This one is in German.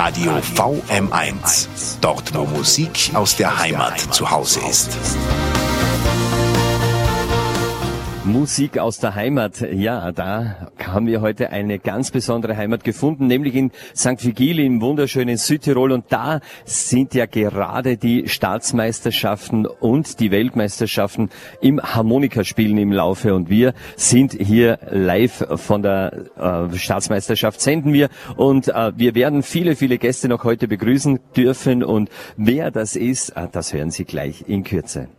Radio VM1. Dort, wo Musik aus der Heimat zu Hause ist. Musik aus der Heimat, ja, da haben wir heute eine ganz besondere Heimat gefunden, nämlich in St. Vigil im wunderschönen Südtirol, und da sind ja gerade die Staatsmeisterschaften und die Weltmeisterschaften im Harmonikaspielen im Laufe, und wir sind hier live von der Staatsmeisterschaft, senden wir, und wir werden viele, viele Gäste noch heute begrüßen dürfen, und wer das ist, das hören Sie gleich in Kürze.